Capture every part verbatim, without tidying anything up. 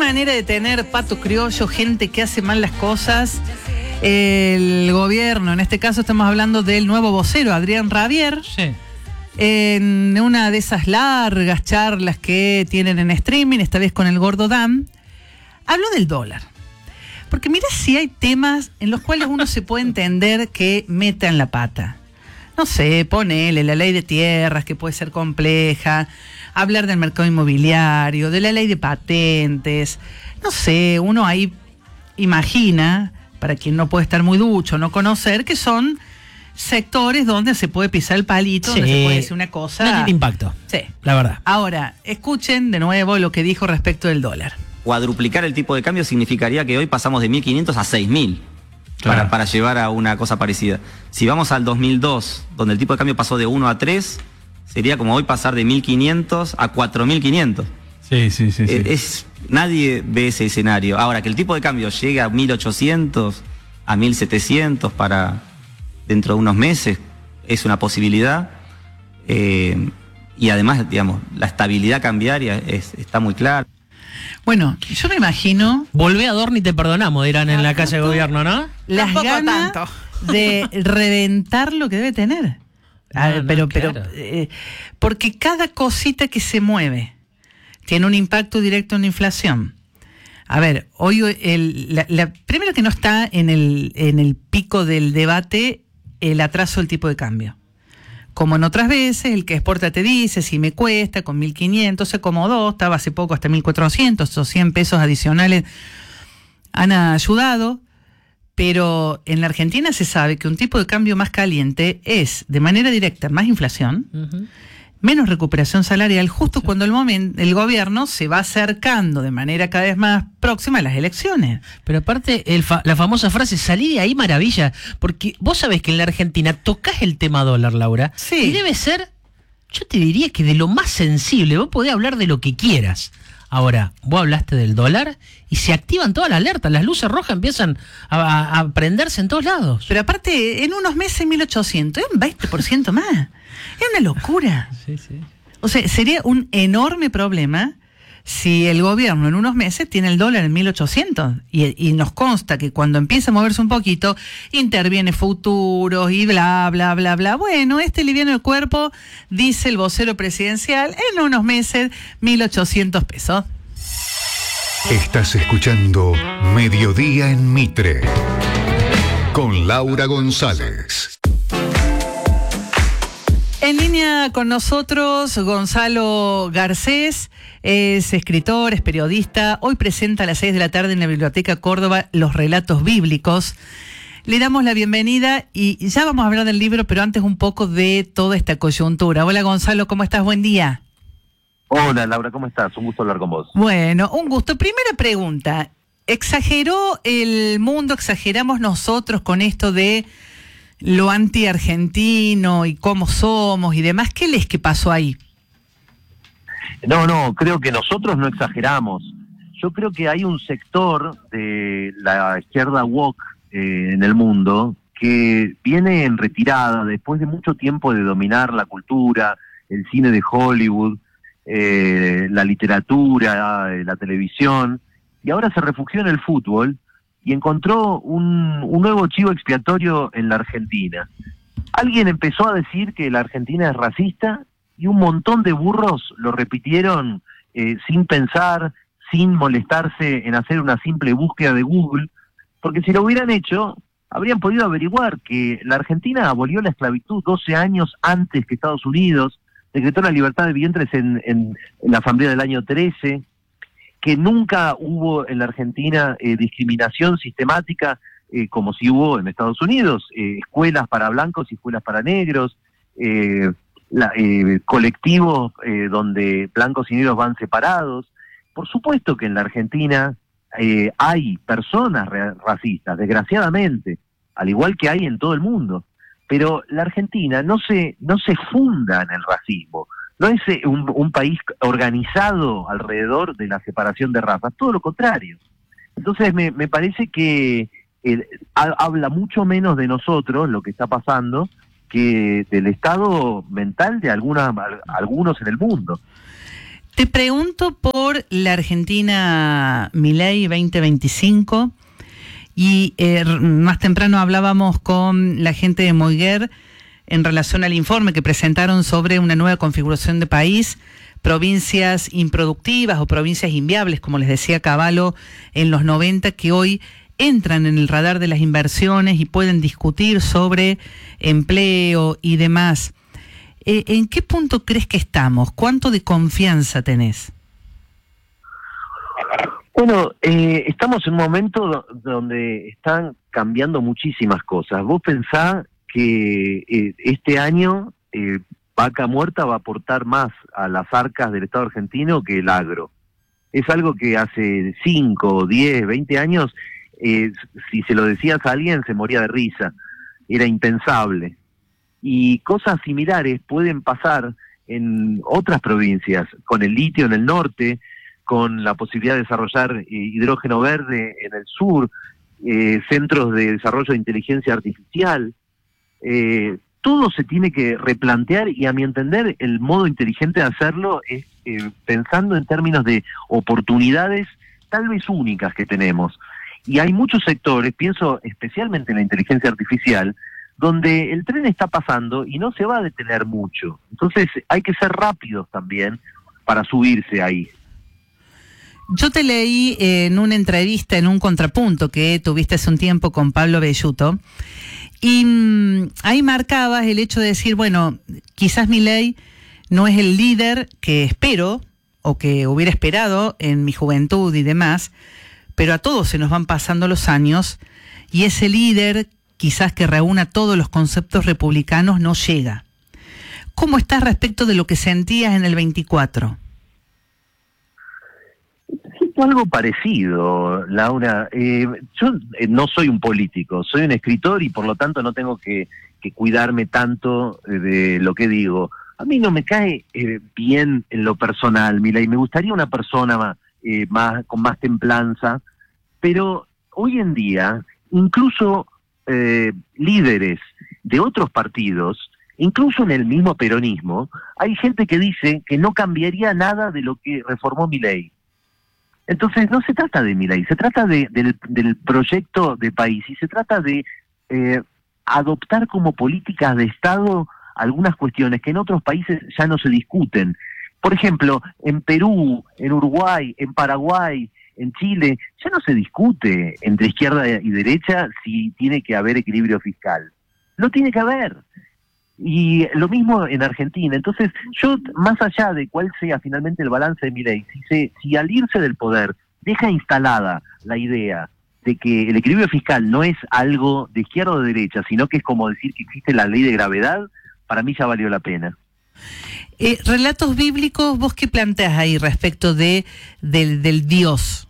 manera de tener pato criollo, gente que hace mal las cosas. El gobierno, en este caso estamos hablando del nuevo vocero, Adrián Rabier, sí. En una de esas largas charlas que tienen en streaming, esta vez con el Gordo Dan, habló del dólar. Porque mira si hay temas en los cuales uno se puede entender que metan la pata. No sé, ponele la ley de tierras, que puede ser compleja, hablar del mercado inmobiliario, de la ley de patentes, no sé, uno ahí imagina, para quien no puede estar muy ducho, no conocer, que son sectores donde se puede pisar el palito, sí, donde se puede decir una cosa. No tiene impacto, sí, la verdad. Ahora, escuchen de nuevo lo que dijo respecto del dólar. Cuadruplicar el tipo de cambio significaría que hoy pasamos de mil quinientos a seis mil. Claro. Para, para llevar a una cosa parecida. Si vamos al dos mil dos, donde el tipo de cambio pasó de uno a tres, sería como hoy pasar de mil quinientos a cuatro mil quinientos. Sí, sí, sí, Eh, sí. Es, nadie ve ese escenario. Ahora, que el tipo de cambio llegue a mil ochocientos, a mil setecientos para dentro de unos meses, es una posibilidad. Eh, y además, digamos, la estabilidad cambiaria es, está muy clara. Bueno, yo me imagino... Volvé a Dorni y te perdonamos, dirán en la calle de gobierno, ¿no? Las Tampoco ganas tanto. de reventar lo que debe tener. A ver, No, no, pero, claro. pero, eh, porque cada cosita que se mueve tiene un impacto directo en la inflación. A ver, hoy el, la, la, primero que no está en el, en el pico del debate el atraso del tipo de cambio. Como en otras veces, el que exporta te dice, si me cuesta, con mil quinientos se acomodó, estaba hace poco hasta mil cuatrocientos, esos cien pesos adicionales han ayudado, pero en la Argentina se sabe que un tipo de cambio más caliente es, de manera directa, más inflación, Uh-huh. menos recuperación salarial, justo sí. Cuando el, momen, el gobierno se va acercando de manera cada vez más próxima a las elecciones. Pero aparte, el fa- la famosa frase, salí de ahí maravilla, porque vos sabés que en la Argentina tocas el tema dólar, Laura, sí. Y debe ser, yo te diría que de lo más sensible, vos podés hablar de lo que quieras. Ahora, vos hablaste del dólar y se activan todas las alertas, las luces rojas empiezan a, a, a prenderse en todos lados. Pero aparte, en unos meses mil ochocientos, es un veinte por ciento más. Es una locura. Sí, sí. O sea, sería un enorme problema si el gobierno en unos meses tiene el dólar en mil ochocientos y, y nos consta que cuando empieza a moverse un poquito, interviene futuros y bla, bla, bla, bla. Bueno, este liviano el cuerpo, dice el vocero presidencial, en unos meses mil ochocientos pesos. Estás escuchando Mediodía en Mitre con Laura González. En línea con nosotros, Gonzalo Garcés, es escritor, es periodista. Hoy presenta a las seis de la tarde en la Biblioteca Córdoba los relatos bíblicos. Le damos la bienvenida y ya vamos a hablar del libro, pero antes un poco de toda esta coyuntura. Hola Gonzalo, ¿cómo estás? Buen día. Hola Laura, ¿cómo estás? Un gusto hablar con vos. Bueno, un gusto. Primera pregunta, ¿exageró el mundo, exageramos nosotros con esto de lo anti-argentino y cómo somos y demás? ¿Qué les que pasó ahí? No, no, creo que nosotros no exageramos. Yo creo que hay un sector de la izquierda woke eh, en el mundo que viene en retirada después de mucho tiempo de dominar la cultura, el cine de Hollywood, eh, la literatura, eh, la televisión, y ahora se refugió en el fútbol y encontró un, un nuevo chivo expiatorio en la Argentina. Alguien empezó a decir que la Argentina es racista y un montón de burros lo repitieron eh, sin pensar, sin molestarse en hacer una simple búsqueda de Google, porque si lo hubieran hecho, habrían podido averiguar que la Argentina abolió la esclavitud doce años antes que Estados Unidos, decretó la libertad de vientres en, en, en la Asamblea del año trece, que nunca hubo en la Argentina eh, discriminación sistemática eh, como si hubo en Estados Unidos, eh, escuelas para blancos y escuelas para negros, eh, la, eh, colectivos eh, donde blancos y negros van separados. Por supuesto que en la Argentina eh, hay personas re- racistas, desgraciadamente, al igual que hay en todo el mundo, pero la Argentina no se, no se funda en el racismo. No es un, un país organizado alrededor de la separación de razas, todo lo contrario. Entonces me, me parece que eh, ha, habla mucho menos de nosotros lo que está pasando que del estado mental de alguna, algunos en el mundo. Te pregunto por la Argentina Milei veinte veinticinco y eh, más temprano hablábamos con la gente de Moiguer en relación al informe que presentaron sobre una nueva configuración de país, provincias improductivas o provincias inviables, como les decía Cavallo en los noventa, que hoy entran en el radar de las inversiones y pueden discutir sobre empleo y demás. Eh, ¿En qué punto crees que estamos? ¿Cuánto de confianza tenés? Bueno, eh, estamos en un momento do- donde están cambiando muchísimas cosas. Vos pensás que eh, este año eh, Vaca Muerta va a aportar más a las arcas del Estado argentino que el agro. Es algo que hace cinco, diez, veinte años, eh, si se lo decías a alguien se moría de risa. Era impensable. Y cosas similares pueden pasar en otras provincias, con el litio en el norte, con la posibilidad de desarrollar eh, hidrógeno verde en el sur, eh, centros de desarrollo de inteligencia artificial. Eh, todo se tiene que replantear y, a mi entender, el modo inteligente de hacerlo es eh, pensando en términos de oportunidades tal vez únicas que tenemos. Y hay muchos sectores, pienso especialmente en la inteligencia artificial, donde el tren está pasando y no se va a detener mucho. Entonces hay que ser rápidos también para subirse ahí. Yo te leí en una entrevista, en un contrapunto que tuviste hace un tiempo con Pablo Belluto, y mmm, ahí marcabas el hecho de decir, bueno, quizás Milei no es el líder que espero o que hubiera esperado en mi juventud y demás, pero a todos se nos van pasando los años y ese líder quizás que reúna todos los conceptos republicanos no llega. ¿Cómo estás respecto de lo que sentías en el veinticuatro? Siento algo parecido, Laura. Eh, yo eh, no soy un político, soy un escritor y por lo tanto no tengo que, que cuidarme tanto eh, de lo que digo. A mí no me cae eh, bien en lo personal, Milei. Me gustaría una persona más, eh, más con más templanza, pero hoy en día, incluso eh, líderes de otros partidos, incluso en el mismo peronismo, hay gente que dice que no cambiaría nada de lo que reformó Milei. Entonces no se trata de Milei, se trata de, del, del proyecto de país y se trata de eh, adoptar como políticas de Estado algunas cuestiones que en otros países ya no se discuten. Por ejemplo, en Perú, en Uruguay, en Paraguay, en Chile, ya no se discute entre izquierda y derecha si tiene que haber equilibrio fiscal. No tiene que haber. Y lo mismo en Argentina. Entonces, yo, más allá de cuál sea finalmente el balance de Milei, si, se, si al irse del poder deja instalada la idea de que el equilibrio fiscal no es algo de izquierda o de derecha, sino que es como decir que existe la ley de gravedad, para mí ya valió la pena. Eh, relatos bíblicos, ¿vos qué planteas ahí respecto de del, del Dios?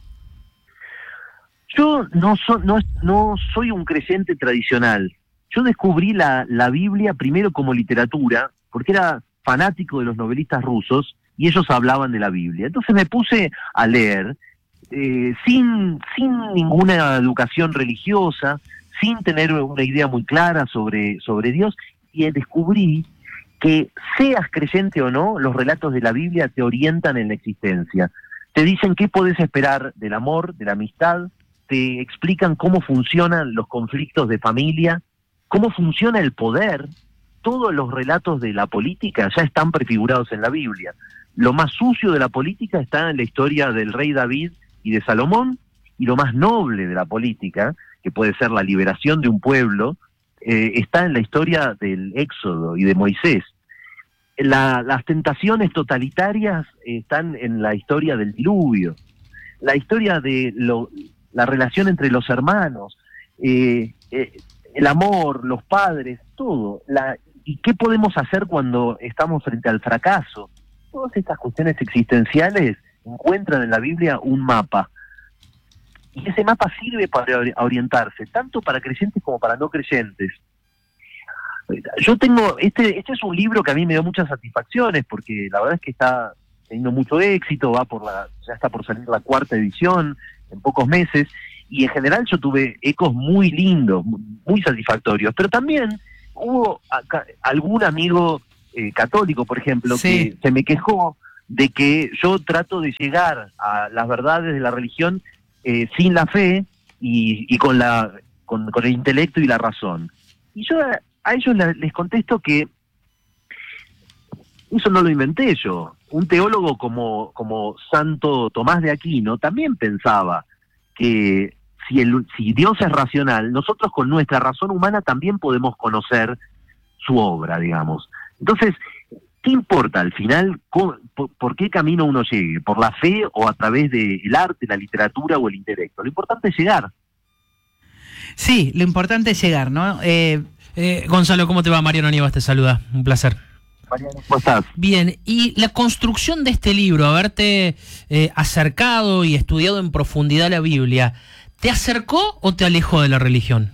Yo no, so, no, no soy un creyente tradicional. Yo descubrí la, la Biblia primero como literatura, porque era fanático de los novelistas rusos y ellos hablaban de la Biblia. Entonces me puse a leer eh, sin, sin ninguna educación religiosa, sin tener una idea muy clara sobre, sobre Dios, y descubrí que, seas creyente o no, los relatos de la Biblia te orientan en la existencia. Te dicen qué podés esperar del amor, de la amistad, te explican cómo funcionan los conflictos de familia, cómo funciona el poder. Todos los relatos de la política ya están prefigurados en la Biblia. Lo más sucio de la política está en la historia del rey David y de Salomón, y lo más noble de la política, que puede ser la liberación de un pueblo, eh, está en la historia del Éxodo y de Moisés. La, las tentaciones totalitarias están en la historia del diluvio. La historia de lo, la relación entre los hermanos, eh, eh, el amor, los padres, todo. La, ¿Y qué podemos hacer cuando estamos frente al fracaso? Todas estas cuestiones existenciales encuentran en la Biblia un mapa. Y ese mapa sirve para orientarse, tanto para creyentes como para no creyentes. Yo tengo, este, este es un libro que a mí me dio muchas satisfacciones, porque la verdad es que está teniendo mucho éxito, va por la, ya está por salir la cuarta edición en pocos meses, y en general yo tuve ecos muy lindos, muy satisfactorios, pero también hubo acá, algún amigo eh, católico, por ejemplo, sí, que se me quejó de que yo trato de llegar a las verdades de la religión eh, sin la fe y, y con la con, con el intelecto y la razón. Y yo a, a ellos la, les contesto que eso no lo inventé yo. Un teólogo como, como Santo Tomás de Aquino también pensaba que si, el, si Dios es racional, nosotros con nuestra razón humana también podemos conocer su obra, digamos. Entonces, ¿qué importa al final por, por qué camino uno llegue? ¿Por la fe o a través del arte, la literatura o el intelecto? Lo importante es llegar. Sí, lo importante es llegar, ¿no? Eh, eh, Gonzalo, ¿cómo te va? Mariano Nievas te saluda, un placer. Mariano, ¿cómo estás? Bien, y la construcción de este libro, haberte eh, acercado y estudiado en profundidad la Biblia, ¿te acercó o te alejó de la religión?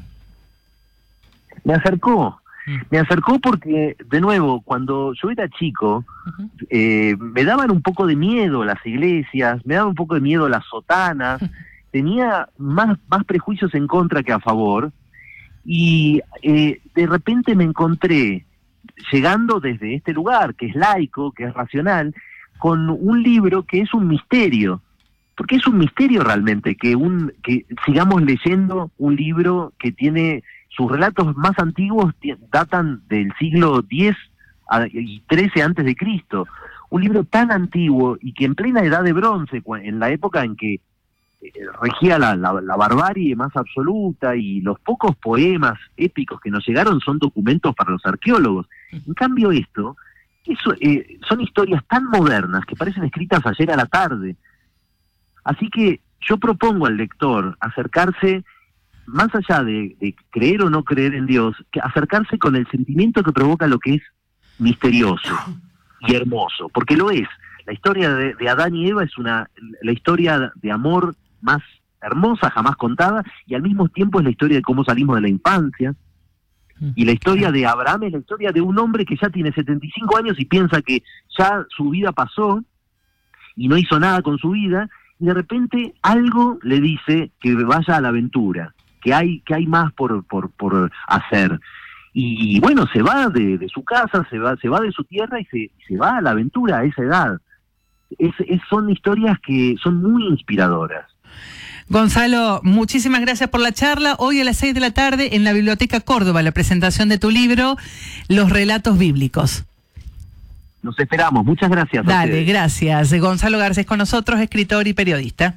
Me acercó. Me acercó porque, de nuevo, cuando yo era chico, uh-huh. eh, me daban un poco de miedo las iglesias, me daban un poco de miedo las sotanas, uh-huh. tenía más, más prejuicios en contra que a favor, y eh, de repente me encontré, llegando desde este lugar, que es laico, que es racional, con un libro que es un misterio, porque es un misterio realmente que, un, que sigamos leyendo un libro que tiene... Sus relatos más antiguos datan del siglo diez y trece antes de Cristo. Un libro tan antiguo y que en plena edad de bronce, en la época en que regía la, la, la barbarie más absoluta y los pocos poemas épicos que nos llegaron son documentos para los arqueólogos. En cambio esto, eso, eh, son historias tan modernas que parecen escritas ayer a la tarde. Así que yo propongo al lector acercarse... más allá de, de creer o no creer en Dios, que acercarse con el sentimiento que provoca lo que es misterioso y hermoso, porque lo es. La historia de, de Adán y Eva es una la historia de amor más hermosa jamás contada, y al mismo tiempo es la historia de cómo salimos de la infancia, y la historia de Abraham es la historia de un hombre que ya tiene setenta y cinco años y piensa que ya su vida pasó y no hizo nada con su vida, y de repente algo le dice que vaya a la aventura, que hay que hay más por por por hacer, y, y bueno, se va de, de su casa, se va se va de su tierra y se se va a la aventura a esa edad. Es, es, son historias que son muy inspiradoras. Gonzalo, muchísimas gracias por la charla. Hoy a las seis de la tarde en la Biblioteca Córdoba, la presentación de tu libro, Los Relatos Bíblicos. Nos esperamos, muchas gracias. Dale, gracias. Gonzalo Garcés con nosotros, escritor y periodista.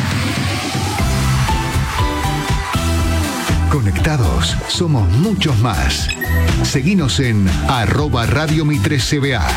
Conectados, somos muchos más. Seguinos en arroba Radio Mitre C B A.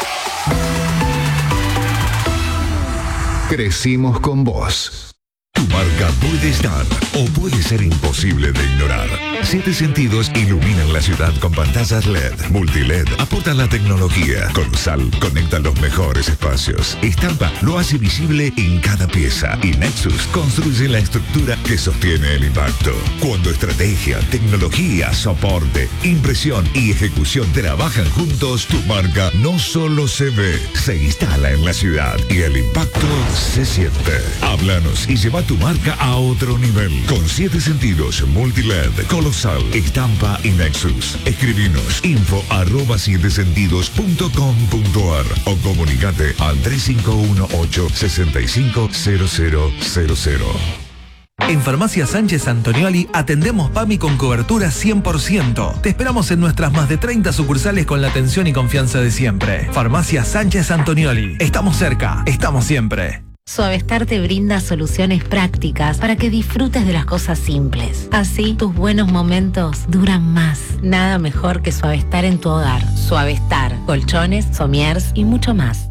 Crecimos con vos. Tu marca puede estar o puede ser imposible de ignorar. Siete Sentidos iluminan la ciudad con pantallas L E D, multi-L E D, aportan la tecnología. Colosal conecta los mejores espacios. Estampa lo hace visible en cada pieza. Y Nexus construye la estructura que sostiene el impacto. Cuando estrategia, tecnología, soporte, impresión y ejecución trabajan juntos, tu marca no solo se ve, se instala en la ciudad y el impacto se siente. Háblanos y lleva tu marca a otro nivel. Con Siete Sentidos, multi-L E D, Colosal, Estampa y Nexus. Escribinos info arroba siete sentidos punto com punto ar o comunicate al tres cinco uno ocho, seis cinco cero cero cero cero. En Farmacia Sánchez Antonioli atendemos PAMI con cobertura cien por ciento. Te esperamos en nuestras más de treinta sucursales con la atención y confianza de siempre. Farmacia Sánchez Antonioli. Estamos cerca, estamos siempre. Suavestar te brinda soluciones prácticas para que disfrutes de las cosas simples. Así, tus buenos momentos duran más. Nada mejor que Suavestar en tu hogar. Suavestar, colchones, somiers y mucho más.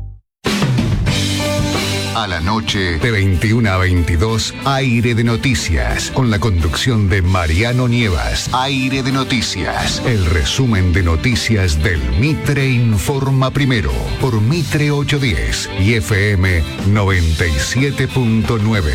A la noche, de veintiuna a veintidós, Aire de Noticias, con la conducción de Mariano Nievas. Aire de Noticias, el resumen de noticias del Mitre Informa Primero, por Mitre ochocientos diez y F M noventa y siete punto nueve.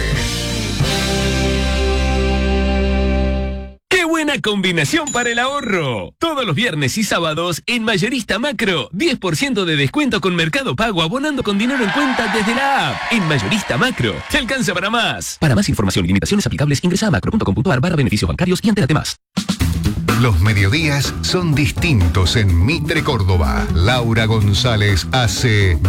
Buena combinación para el ahorro. Todos los viernes y sábados en Mayorista Macro, diez por ciento de descuento con Mercado Pago abonando con dinero en cuenta desde la app. En Mayorista Macro, te alcanza para más. Para más información y limitaciones aplicables, ingresa a macro punto com punto ar barra beneficios bancarios y entérate más. Los mediodías son distintos en Mitre Córdoba. Laura González hace